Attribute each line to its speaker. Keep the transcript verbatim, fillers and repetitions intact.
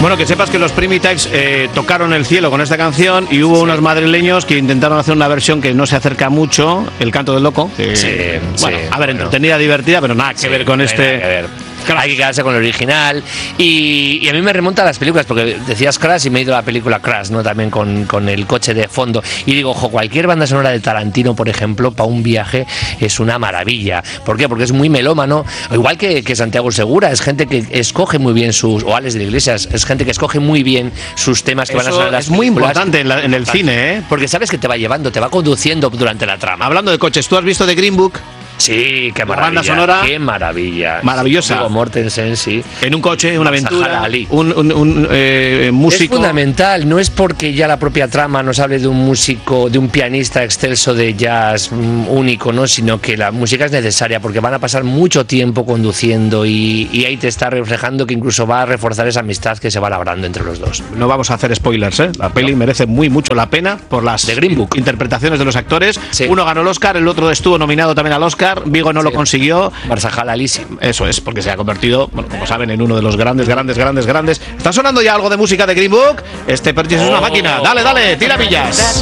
Speaker 1: Bueno, que sepas que los Primitives eh, tocaron el cielo con esta canción y hubo sí. unos madrileños que intentaron hacer una versión que no se acerca mucho, El canto del loco. Que,
Speaker 2: sí,
Speaker 1: bueno,
Speaker 2: sí,
Speaker 1: a ver,
Speaker 2: bueno.
Speaker 1: entretenida, divertida, pero nada que
Speaker 2: sí,
Speaker 1: ver con
Speaker 2: no
Speaker 1: este...
Speaker 2: Hay, que ver. Hay que quedarse con el original. Y, y a mí me remonta a las películas, porque decías Crash y me he ido a la película Crash, ¿no? También con, con el coche de fondo. Y digo, ojo, cualquier banda sonora de Tarantino, por ejemplo, para un viaje es una maravilla. ¿Por qué? Porque es muy melómano. Igual que, que Santiago Segura, es gente que escoge muy bien sus... O Alex de la Iglesias, es gente que escoge muy bien sus temas que
Speaker 1: Eso
Speaker 2: van a sonar en las
Speaker 1: es muy
Speaker 2: películas.
Speaker 1: importante en, la, en el cine, ¿eh?
Speaker 2: Porque sabes que te va llevando, te va conduciendo durante la trama.
Speaker 1: Hablando de coches, ¿tú has visto The Green Book?
Speaker 2: Sí, qué maravilla.
Speaker 1: La banda sonora.
Speaker 2: Qué maravilla.
Speaker 1: Maravillosa.
Speaker 2: Viggo Mortensen, sí.
Speaker 1: En un coche, una aventura.
Speaker 2: Ali.
Speaker 1: Un, un, un eh, músico.
Speaker 2: Es fundamental, no es porque ya la propia trama nos hable de un músico, de un pianista excelso de jazz um, único, ¿no? Sino que la música es necesaria porque van a pasar mucho tiempo conduciendo y, y ahí te está reflejando que incluso va a reforzar esa amistad que se va labrando entre los dos.
Speaker 1: No vamos a hacer spoilers, ¿eh? La peli no. merece muy mucho la pena por las
Speaker 2: The Green Book.
Speaker 1: interpretaciones de los actores.
Speaker 2: Sí.
Speaker 1: Uno ganó el Oscar, el otro estuvo nominado también al Oscar. Viggo no sí. lo consiguió.
Speaker 2: Mahershala Ali sí.
Speaker 1: Eso es, porque se ha convertido, bueno, como saben, en uno de los grandes, grandes, grandes, grandes. ¿Está sonando ya algo de música de Green Book? Este Purchase oh. es una máquina. Dale, dale, tira millas.